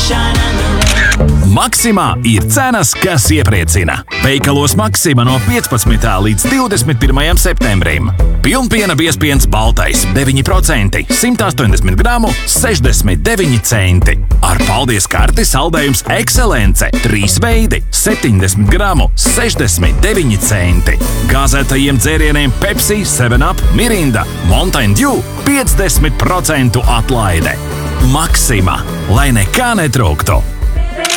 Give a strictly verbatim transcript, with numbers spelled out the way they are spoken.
sunshine and the rain. Maksimā ir cenas, kas iepriecina. Veikalos Maksima no piecpadsmitā līdz divdesmit pirmajam septembrim. Pilnpiena biezpiens baltais deviņi procenti, simt astoņdesmit gramu, sešdesmit deviņi centi. Ar paldies karti saldējums Excelence, trīs veidi, septiņdesmit gramu, sešdesmit deviņi centi. Gāzētajiem dzērieniem Pepsi, seven up, Mirinda, Mountain Dew, piecdesmit procentu atlaide. Maksima, lai nekā netrūktu.